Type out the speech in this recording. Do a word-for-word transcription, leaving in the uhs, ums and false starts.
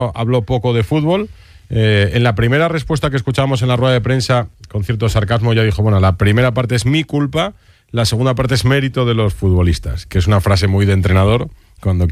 habló poco de fútbol. Eh, en la primera respuesta que escuchábamos en la rueda de prensa, con cierto sarcasmo, ya dijo, bueno, la primera parte es mi culpa, la segunda parte es mérito de los futbolistas, que es una frase muy de entrenador cuando